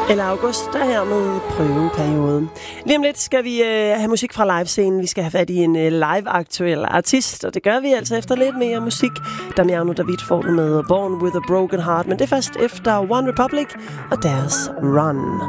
Eller august, der her med prøveperiode. Lige om lidt skal vi have musik fra livescenen. Vi skal have fat i en live-aktuel artist, og det gør vi altså efter lidt mere musik. Damiano David får du med Born With A Broken Heart, men det er først efter One Republic og deres Run.